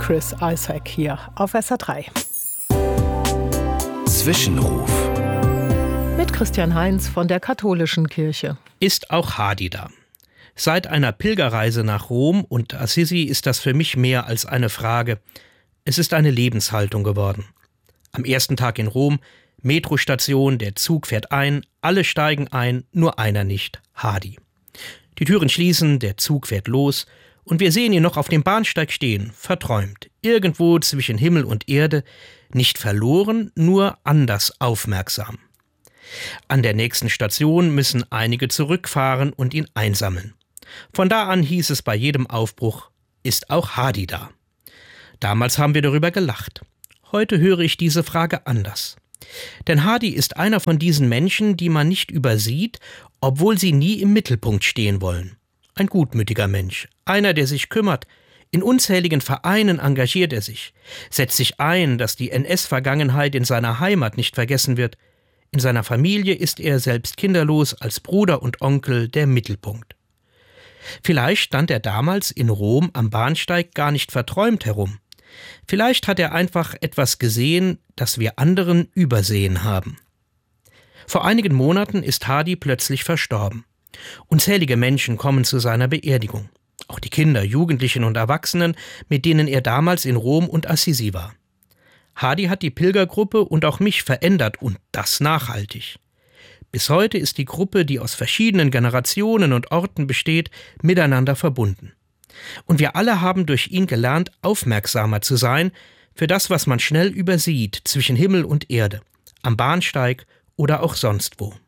Chris Isaak hier auf SR3. Zwischenruf. Mit Christian Heinz von der Katholischen Kirche. Ist auch Hadi da? Seit einer Pilgerreise nach Rom und Assisi ist das für mich mehr als eine Frage. Es ist eine Lebenshaltung geworden. Am ersten Tag in Rom, Metrostation, der Zug fährt ein, alle steigen ein, nur einer nicht, Hadi. Die Türen schließen, der Zug fährt los und wir sehen ihn noch auf dem Bahnsteig stehen, verträumt, irgendwo zwischen Himmel und Erde, nicht verloren, nur anders aufmerksam. An der nächsten Station müssen einige zurückfahren und ihn einsammeln. Von da an hieß es bei jedem Aufbruch, ist auch Hadi da? Damals haben wir darüber gelacht. Heute höre ich diese Frage anders. Denn Hadi ist einer von diesen Menschen, die man nicht übersieht, obwohl sie nie im Mittelpunkt stehen wollen. Ein gutmütiger Mensch, einer, der sich kümmert. In unzähligen Vereinen engagiert er sich, setzt sich ein, dass die NS-Vergangenheit in seiner Heimat nicht vergessen wird. In seiner Familie ist er selbst kinderlos, als Bruder und Onkel der Mittelpunkt. Vielleicht stand er damals in Rom am Bahnsteig gar nicht verträumt herum. Vielleicht hat er einfach etwas gesehen, das wir anderen übersehen haben. Vor einigen Monaten ist Hadi plötzlich verstorben. Unzählige Menschen kommen zu seiner Beerdigung. Auch die Kinder, Jugendlichen und Erwachsenen, mit denen er damals in Rom und Assisi war. Hadi hat die Pilgergruppe und auch mich verändert und das nachhaltig. Bis heute ist die Gruppe, die aus verschiedenen Generationen und Orten besteht, miteinander verbunden. Und wir alle haben durch ihn gelernt, aufmerksamer zu sein für das, was man schnell übersieht zwischen Himmel und Erde, am Bahnsteig oder auch sonst wo.